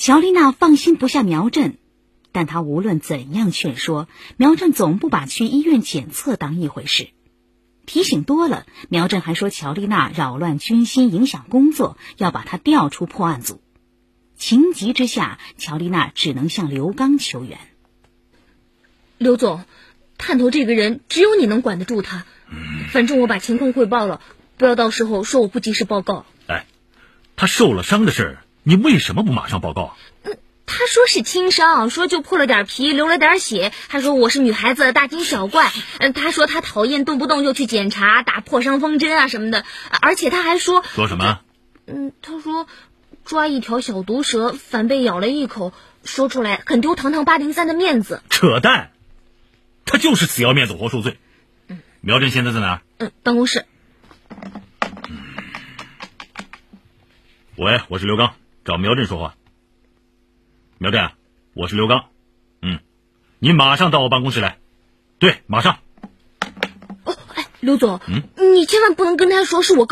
乔丽娜放心不下苗振，但她无论怎样劝说，苗振总不把去医院检测当一回事。提醒多了，苗振还说乔丽娜扰乱军心，影响工作，要把她调出破案组。情急之下，乔丽娜只能向刘刚求援。 刘总，探头这个人只有你能管得住他。反正我把情况汇报了，不要到时候说我不及时报告。 哎，他受了伤的事，你为什么不马上报告？ 他说是轻伤，说就破了点皮，流了点血，还说我是女孩子，大惊小怪。他说他讨厌动不动就去检查，打破伤风针啊什么的，而且他还说什么？ 他说抓一条小毒蛇，反被咬了一口，说出来很丢堂堂803的面子。 扯淡，他就是死要面子活受罪。苗振现在在哪儿？ 办公室。 喂，我是刘刚，找苗振说话。苗振，我是刘刚。你马上到我办公室来。对，马上。 刘总，你千万不能跟他说是我